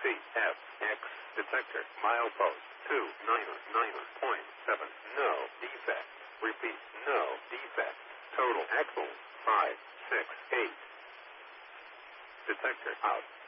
CFX detector milepost 299.7. No defect. Repeat, no defect. Total axles 5, 6, 8. Detector out.